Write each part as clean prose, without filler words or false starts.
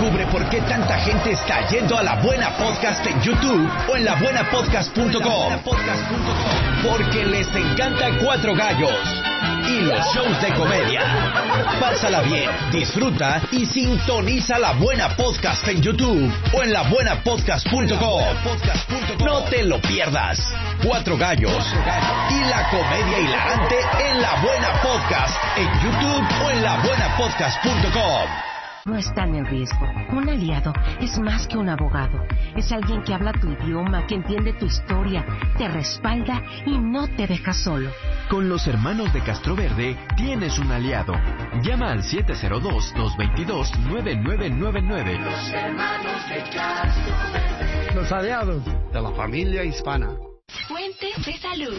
Descubre por qué tanta gente está yendo a La Buena Podcast en YouTube o en labuenapodcast.com. Porque les encanta Cuatro Gallos y los shows de comedia. Pásala bien, disfruta y sintoniza La Buena Podcast en YouTube o en labuenapodcast.com. No te lo pierdas. Cuatro Gallos y la comedia hilarante en La Buena Podcast en YouTube o en labuenapodcast.com. No están en riesgo. Un aliado es más que un abogado. Es alguien que habla tu idioma, que entiende tu historia, te respalda y no te deja solo. Con los hermanos de Castroverde tienes un aliado. Llama al 702-222-9999. Los hermanos de Castroverde. Los aliados de la familia hispana. Fuente de salud.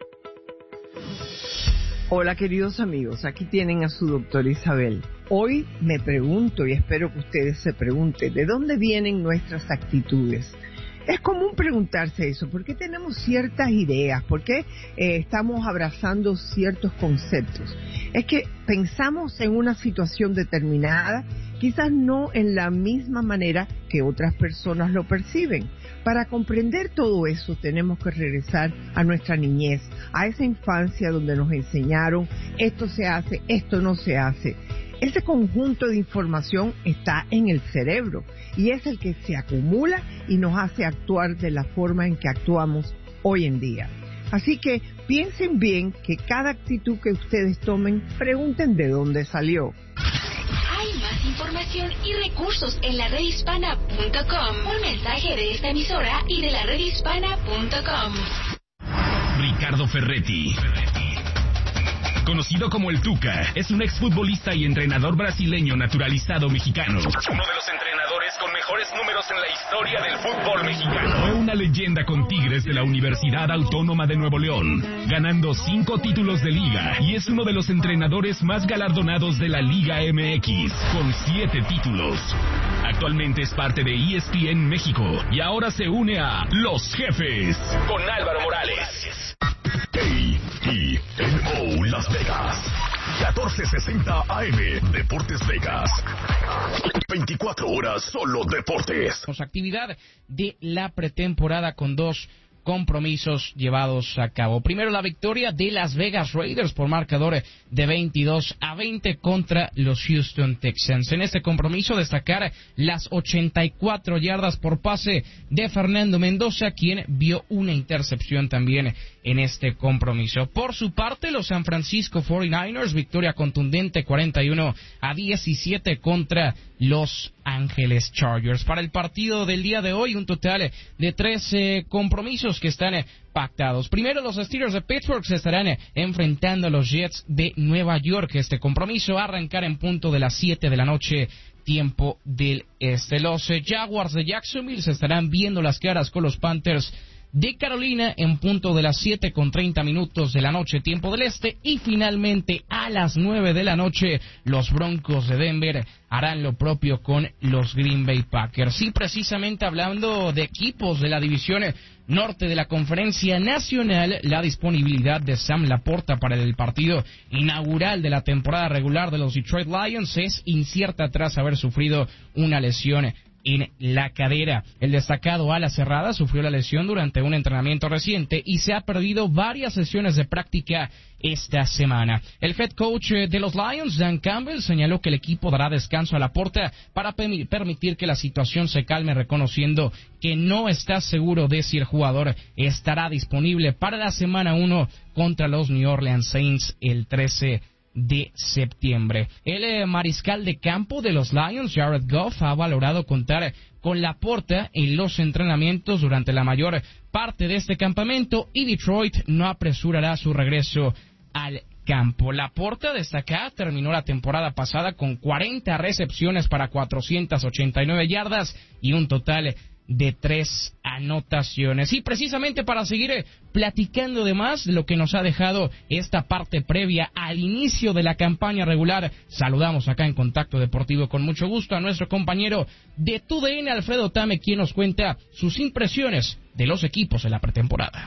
Hola queridos amigos, aquí tienen a su doctora Isabel. Hoy me pregunto y espero que ustedes se pregunten, ¿de dónde vienen nuestras actitudes? Es común preguntarse eso, ¿por qué tenemos ciertas ideas? ¿Por qué estamos abrazando ciertos conceptos? Es que pensamos en una situación determinada, quizás no en la misma manera que otras personas lo perciben. Para comprender todo eso tenemos que regresar a nuestra niñez, a esa infancia donde nos enseñaron esto se hace, esto no se hace. Ese conjunto de información está en el cerebro y es el que se acumula y nos hace actuar de la forma en que actuamos hoy en día. Así que piensen bien que cada actitud que ustedes tomen, pregunten de dónde salió. Hay más información y recursos en la redhispana.com. Un mensaje de esta emisora y de la redhispana.com. Ricardo Ferretti, conocido como el Tuca, es un exfutbolista y entrenador brasileño naturalizado mexicano. Uno de los entrenadores con mejores números en la historia del fútbol mexicano. Fue una leyenda con Tigres de la Universidad Autónoma de Nuevo León, ganando 5 títulos de liga, y es uno de los entrenadores más galardonados de la Liga MX, con 7 títulos. Actualmente es parte de ESPN México y ahora se une a Los Jefes con Álvaro Morales. KENO Las Vegas, 1460 AM, Deportes Vegas. 24 horas solo deportes. Actividad de la pretemporada con 2 compromisos llevados a cabo. Primero, la victoria de Las Vegas Raiders por marcador de 22-20 contra los Houston Texans. En este compromiso destacar las 84 yardas por pase de Fernando Mendoza, quien vio una intercepción también en este compromiso. Por su parte, los San Francisco 49ers, victoria contundente 41-17 contra los Ángeles Chargers. Para el partido del día de hoy, un total de 13 compromisos que están pactados. Primero, los Steelers de Pittsburgh se estarán enfrentando a los Jets de Nueva York. Este compromiso va a arrancar en punto de las 7 de la noche, tiempo del este. Los Jaguars de Jacksonville se estarán viendo las caras con los Panthers de Carolina en punto de las 7:30 de la noche, tiempo del este. Y finalmente a las 9 de la noche los Broncos de Denver harán lo propio con los Green Bay Packers. Y precisamente hablando de equipos de la división norte de la Conferencia Nacional, la disponibilidad de Sam Laporta para el partido inaugural de la temporada regular de los Detroit Lions es incierta tras haber sufrido una lesión en la cadera. El destacado ala cerrada sufrió la lesión durante un entrenamiento reciente y se ha perdido varias sesiones de práctica esta semana. El head coach de los Lions, Dan Campbell, señaló que el equipo dará descanso a Laporta para permitir que la situación se calme, reconociendo que no está seguro de si el jugador estará disponible para la semana 1 contra los New Orleans Saints el 13 de septiembre. El mariscal de campo de los Lions, Jared Goff, ha valorado contar con Laporta en los entrenamientos durante la mayor parte de este campamento y Detroit no apresurará su regreso al campo. Laporta, destacada, terminó la temporada pasada con 40 recepciones para 489 yardas y un total de 3 anotaciones. Y precisamente para seguir platicando de más de lo que nos ha dejado esta parte previa al inicio de la campaña regular, saludamos acá en Contacto Deportivo con mucho gusto a nuestro compañero de TUDN, Alfredo Tame, quien nos cuenta sus impresiones de los equipos en la pretemporada.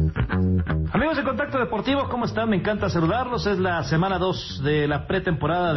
Amigos de Contacto Deportivo, ¿cómo están? Me encanta saludarlos. Es la semana 2 de la pretemporada